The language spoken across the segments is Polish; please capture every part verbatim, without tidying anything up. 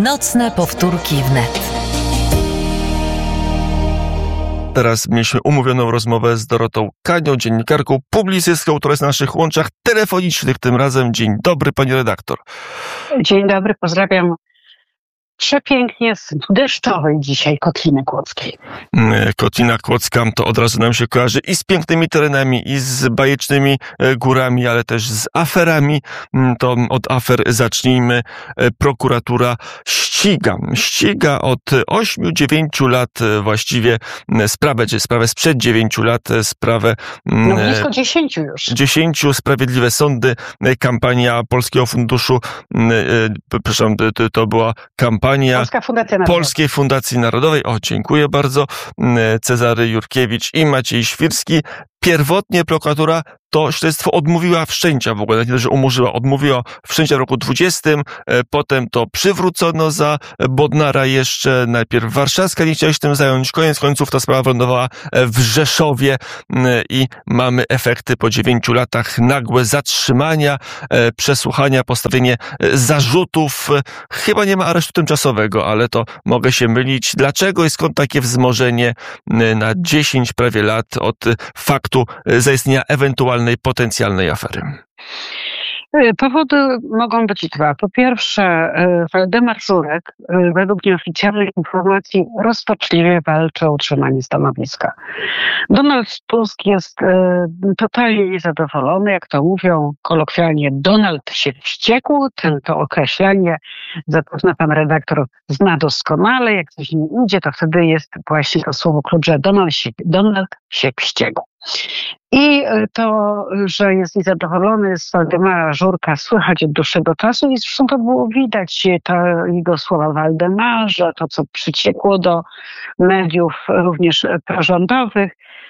Nocne powtórki wnet. Teraz mieliśmy umówioną rozmowę z Dorotą Kanią, dziennikarką, publicystką, która jest na naszych łączach telefonicznych tym razem. Dzień dobry, pani redaktor. Dzień dobry, pozdrawiam przepięknie z deszczowej dzisiaj Kotliny Kłodzkiej. Kotlina Kłodzka to od razu nam się kojarzy i z pięknymi terenami, i z bajecznymi górami, ale też z aferami. To od afer zacznijmy. Prokuratura ściga. Ściga od ośmiu dziewięciu lat właściwie sprawę, czy sprawę sprzed dziewięciu lat, sprawę... No blisko dziesięciu już. Dziesięciu, Sprawiedliwe Sądy, kampania Polskiego Funduszu, przepraszam, to, to była kampania Polska Fundacja Narodowa. Polskiej Fundacji Narodowej. O, dziękuję bardzo. Cezary Jurkiewicz i Maciej Świrski. Pierwotnie prokuratura to śledztwo odmówiła wszczęcia w ogóle, nie że umorzyła, odmówiła wszczęcia w roku dwudziestym, potem to przywrócono za Bodnara jeszcze, najpierw warszawska nie chciała się tym zająć, koniec końców ta sprawa wylądowała w Rzeszowie i mamy efekty po dziewięciu latach, nagłe zatrzymania, przesłuchania, postawienie zarzutów, chyba nie ma aresztu tymczasowego, ale to mogę się mylić. Dlaczego i skąd takie wzmożenie na dziesięć prawie lat od faktu zaistnienia ewentualnej, potencjalnej afery? Powody mogą być dwa. Po pierwsze, Waldemar Żurek, według nieoficjalnych informacji, rozpaczliwie walczy o utrzymanie stanowiska. Donald Tusk jest totalnie niezadowolony, jak to mówią kolokwialnie, Donald się wściekł. Ten to określenie zapewne pan redaktor zna doskonale. Jak coś nie idzie, to wtedy jest właśnie to słowo klucz, że Donald się, Donald się wściekł. I to, że jest niezadowolony z Waldemara Żurka, słychać od dłuższego czasu i zresztą to było widać, ta jego słowa w Waldemarze, to co przyciekło do mediów również prorządowych,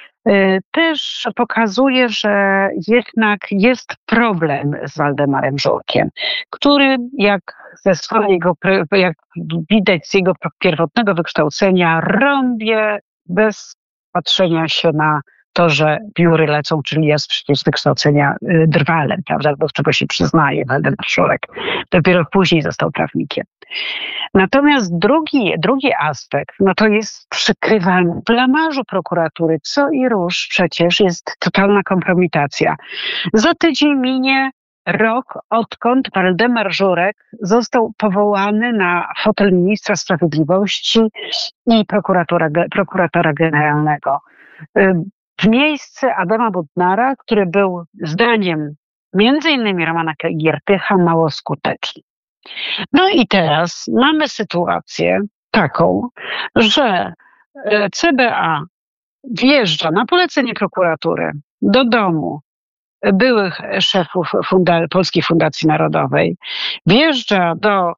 też pokazuje, że jednak jest problem z Waldemarem Żurkiem, który jak ze swojego, jak widać z jego pierwotnego wykształcenia, rąbie bez patrzenia się na to, że pióry lecą, czyli jest przecież z wykształcenia drwalem, prawda, do czego się przyznaje Waldemar Żurek. Dopiero później został prawnikiem. Natomiast drugi, drugi aspekt, no to jest przykrywanie blamażu prokuratury. Co i róż przecież jest totalna kompromitacja. Za tydzień minie rok, odkąd Waldemar Żurek został powołany na fotel ministra sprawiedliwości i prokuratora, prokuratora generalnego. W miejsce Adama Bodnara, który był zdaniem między innymi Romana Giertycha mało skuteczny. No i teraz mamy sytuację taką, że C B A wjeżdża na polecenie prokuratury do domu byłych szefów funda- Polskiej Fundacji Narodowej, wjeżdża do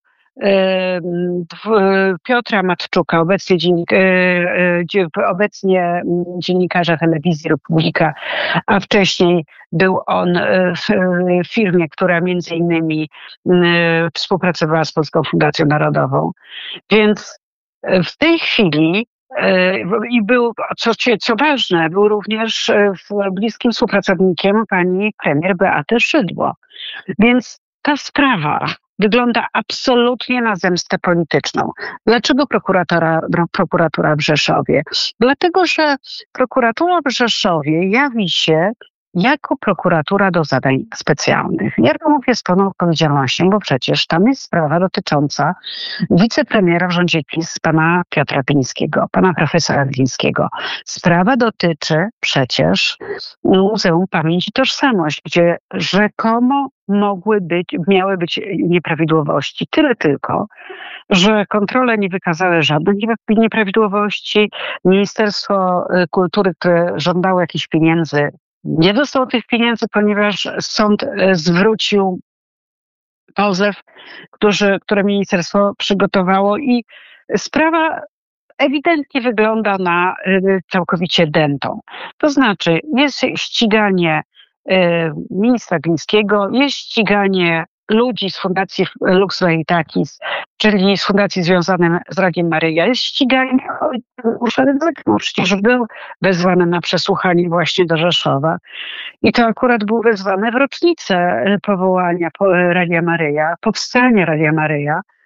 Piotra Matczuka, obecnie, dziennik, obecnie dziennikarza Telewizji Republika, a wcześniej był on w firmie, która między innymi współpracowała z Polską Fundacją Narodową. Więc w tej chwili i był, co, co ważne, był również bliskim współpracownikiem pani premier Beaty Szydło. Więc ta sprawa wygląda absolutnie na zemstę polityczną. Dlaczego prokuratura, prokuratura w Rzeszowie? Dlatego, że prokuratura w Rzeszowie jawi się jako prokuratura do zadań specjalnych. Ja to mówię z pełną odpowiedzialnością, bo przecież tam jest sprawa dotycząca wicepremiera w rządzie PiS, pana Piotra Glińskiego, pana profesora Glińskiego. Sprawa dotyczy przecież Muzeum Pamięć i Tożsamość, gdzie rzekomo mogły być, miały być nieprawidłowości. Tyle tylko, że kontrole nie wykazały żadnych nieprawidłowości. Ministerstwo Kultury, które żądało jakichś pieniędzy, nie dostał tych pieniędzy, ponieważ sąd zwrócił pozew, który, które ministerstwo przygotowało i sprawa ewidentnie wygląda na całkowicie dętą. To znaczy jest ściganie ministra Glińskiego, jest ściganie ludzi z Fundacji Lux Veritatis, czyli z fundacji związanej z Radiem Maryja, jest ściganie Uszarydzyku. Przecież był wezwany na przesłuchanie właśnie do Rzeszowa i to akurat był wezwany w rocznicę powołania Radia Maryja, powstania Radia Maryja,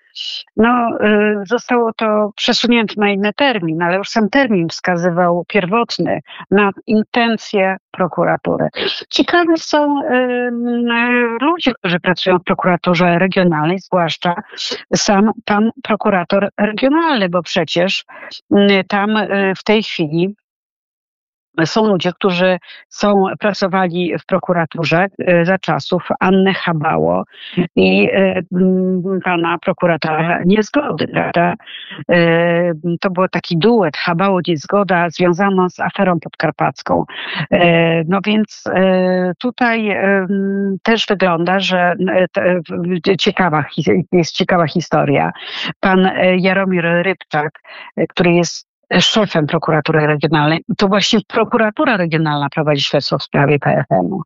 No, zostało to przesunięte na inny termin, ale już sam termin wskazywał pierwotny na intencje prokuratury. Ciekawi są ludzie, którzy pracują w prokuraturze regionalnej, zwłaszcza sam pan prokurator regionalny, bo przecież tam w tej chwili są ludzie, którzy są, pracowali w prokuraturze za czasów Anny Habało i pana prokuratora Niezgody, prawda? To był taki duet Habało-Niezgoda związano z aferą podkarpacką. No więc tutaj też wygląda, że ciekawa, jest ciekawa historia. Pan Jaromir Rybczak, który jest szefem prokuratury regionalnej, to właśnie prokuratura regionalna prowadzi śledztwo w sprawie P F M-u.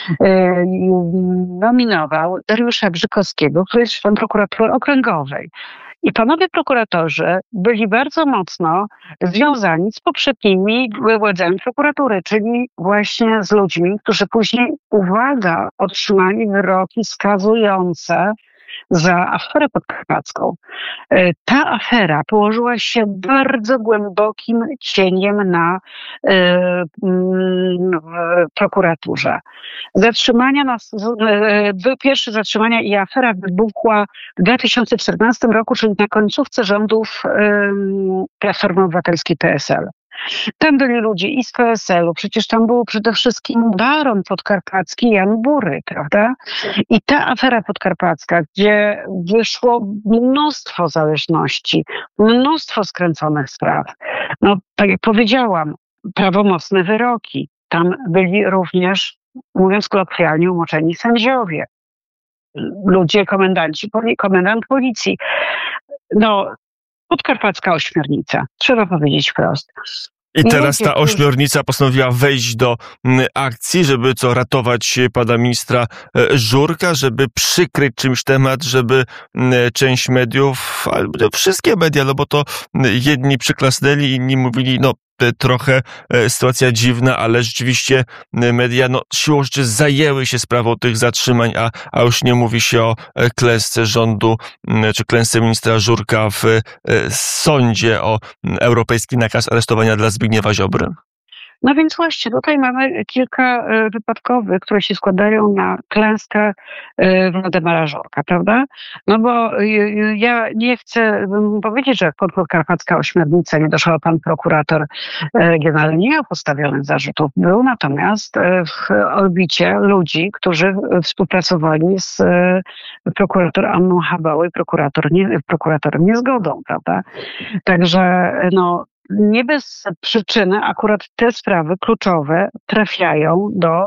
Nominował Dariusza Brzykowskiego, który jest szefem prokuratury okręgowej. I panowie prokuratorzy byli bardzo mocno związani z poprzednimi władzami prokuratury, czyli właśnie z ludźmi, którzy później, uwaga, otrzymali wyroki skazujące za aferę podkarpacką. Ta afera położyła się bardzo głębokim cieniem na y, y, prokuraturze. Zatrzymania nas, były pierwsze zatrzymania i afera wybuchła w dwa tysiące czternastym roku, czyli na końcówce rządów y, Platformy Obywatelskiej P S L. Tam byli ludzie i z P S L u, przecież tam był przede wszystkim baron podkarpacki Jan Bury, prawda? I ta afera podkarpacka, gdzie wyszło mnóstwo zależności, mnóstwo skręconych spraw. No, tak jak powiedziałam, prawomocne wyroki. Tam byli również, mówiąc kolokwialnie, umoczeni sędziowie, ludzie, komendanci, komendant policji. No, podkarpacka ośmiornica, trzeba powiedzieć wprost. I teraz ta ośmiornica postanowiła wejść do akcji, żeby co, ratować pana ministra Żurka, żeby przykryć czymś temat, żeby część mediów, albo wszystkie media, no bo to jedni przyklasnęli, inni mówili, no trochę sytuacja dziwna, ale rzeczywiście media no, siłą rzeczy zajęły się sprawą tych zatrzymań, a, a już nie mówi się o klęsce rządu czy klęsce ministra Żurka w sądzie o europejski nakaz aresztowania dla Zbigniewa Ziobry. No więc właśnie, tutaj mamy kilka wypadkowych, które się składają na klęskę Waldemara Żurka, prawda? No bo ja nie chcę powiedzieć, że podkarpacka ośmiornica nie doszła pan prokurator regionalny, nie miał postawionych zarzutów. Był natomiast w orbicie ludzi, którzy współpracowali z prokurator Anną Habałą i prokurator nie, prokuratorem Niezgodą, prawda? Także no nie bez przyczyny akurat te sprawy kluczowe trafiają do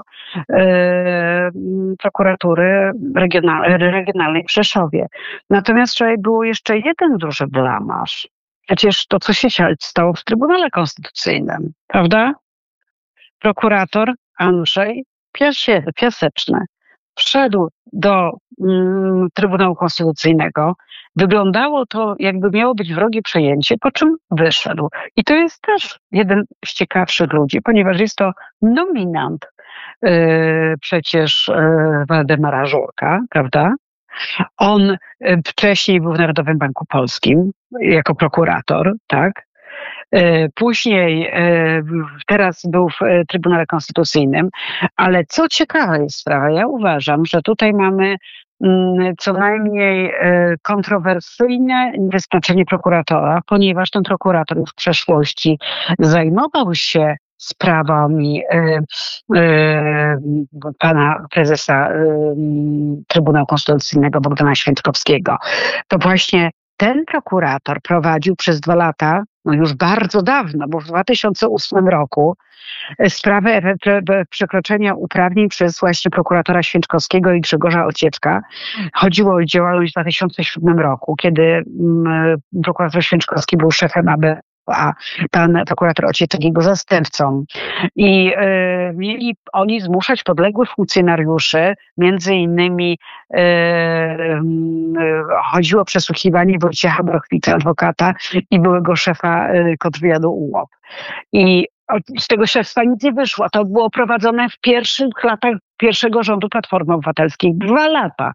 e, prokuratury regional, regionalnej w Rzeszowie. Natomiast wczoraj był jeszcze jeden duży blamaż. Przecież to, co się stało w Trybunale Konstytucyjnym, prawda? Prokurator Andrzej Piaseczny wszedł do mm, Trybunału Konstytucyjnego. Wyglądało to, jakby miało być wrogie przejęcie, po czym wyszedł. I to jest też jeden z ciekawszych ludzi, ponieważ jest to nominant yy, przecież yy, Waldemara Żurka, prawda? On yy, wcześniej był w Narodowym Banku Polskim jako prokurator, tak? Później, teraz był w Trybunale Konstytucyjnym, ale co ciekawa jest sprawa, ja uważam, że tutaj mamy co najmniej kontrowersyjne wyznaczenie prokuratora, ponieważ ten prokurator w przeszłości zajmował się sprawami y, y, pana prezesa y, Trybunału Konstytucyjnego Bogdana Święczkowskiego. To właśnie ten prokurator prowadził przez dwa lata, no już bardzo dawno, bo w dwa tysiące ósmym roku, sprawę przekroczenia uprawnień przez właśnie prokuratora Święczkowskiego i Grzegorza Ocieczka. Chodziło o działalność w dwa tysiące siódmym roku, kiedy prokurator Święczkowski był szefem A B, a pan prokurator Ocieczek jego zastępcą. I y, mieli oni zmuszać podległych funkcjonariuszy, między innymi y, y, chodziło o przesłuchiwanie Wojciecha Brochwicza, adwokata i byłego szefa y, kontrwywiadu U O P. I z tego śledztwa nic nie wyszło. To było prowadzone w pierwszych latach pierwszego rządu Platformy Obywatelskiej. Dwa lata.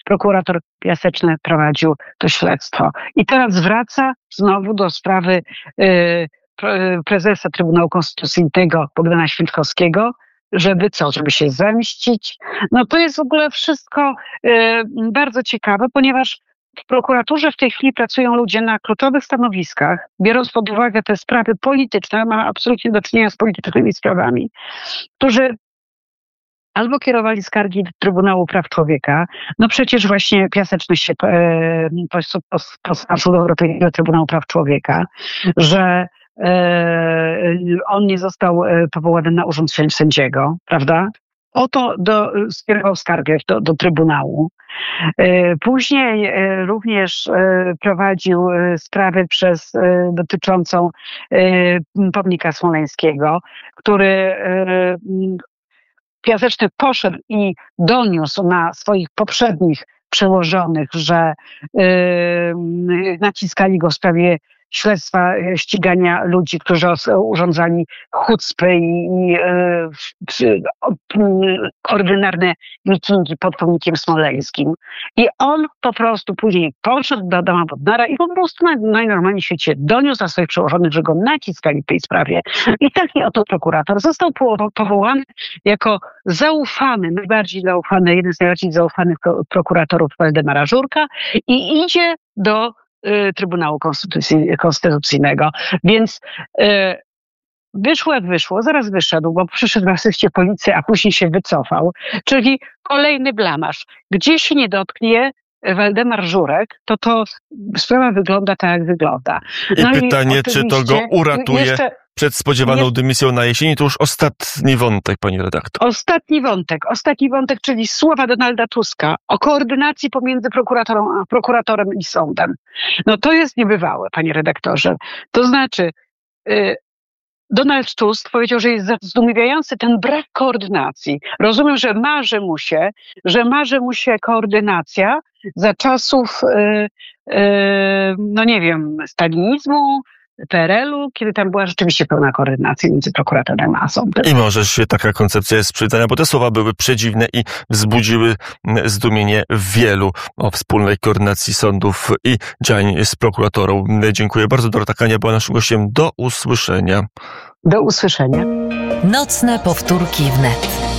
prokurator Piaseczny prowadził to śledztwo. I teraz wraca znowu do sprawy y, prezesa Trybunału Konstytucyjnego Bogdana Święczkowskiego, żeby co, żeby się zemścić. No to jest w ogóle wszystko y, bardzo ciekawe, ponieważ w prokuraturze w tej chwili pracują ludzie na kluczowych stanowiskach, biorąc pod uwagę te sprawy polityczne, ma absolutnie do czynienia z politycznymi sprawami, którzy albo kierowali skargi do Trybunału Praw Człowieka, no przecież właśnie Piaseczny się e, poskarżył do Europejskiego Trybunału Praw Człowieka, że e, on nie został powołany na urząd sędziego, prawda? Oto do, skierował skargę do, do Trybunału. Później również prowadził sprawę przez, dotyczącą pomnika smoleńskiego, który Piaseczny poszedł i doniósł na swoich poprzednich przełożonych, że naciskali go w sprawie śledztwa, ścigania ludzi, którzy urządzali chucpy i, i e, ordynarne mitingi pod pomnikiem smoleńskim. I on po prostu później poszedł do Adama Bodnara i po prostu najnormalniej w świecie doniósł na swoich przełożonych, że go naciskali w tej sprawie. I taki oto prokurator został powołany jako zaufany, najbardziej zaufany, jeden z najbardziej zaufanych prokuratorów Waldemara Żurka i idzie do Trybunału Konstytucyjnego. Więc e, wyszło jak wyszło, zaraz wyszedł, bo przyszedł w asyście policji, a później się wycofał. Czyli kolejny blamaż. Gdzie się nie dotknie Waldemar Żurek, to to sprawa wygląda tak, jak wygląda. No I pytanie, i czy to go uratuje jeszcze, przed spodziewaną jeszcze, dymisją na jesieni? To już ostatni wątek, pani redaktor. Ostatni wątek, ostatni wątek, czyli słowa Donalda Tuska o koordynacji pomiędzy prokuratorem, prokuratorem i sądem. No to jest niebywałe, panie redaktorze. To znaczy, y, Donald Tusk powiedział, że jest zdumiewający ten brak koordynacji. Rozumiem, że marzy mu się, że marzy mu się koordynacja za czasów, yy, yy, no nie wiem, stalinizmu, P R L u, kiedy tam była rzeczywiście pełna koordynacja między prokuratorem a sądem. I może się taka koncepcja jest przydatna, bo te słowa były przedziwne i wzbudziły zdumienie wielu o wspólnej koordynacji sądów i działań z prokuratorą. Dziękuję bardzo. Dorota Kania była naszym gościem. Do usłyszenia. Do usłyszenia. Nocne powtórki wnet.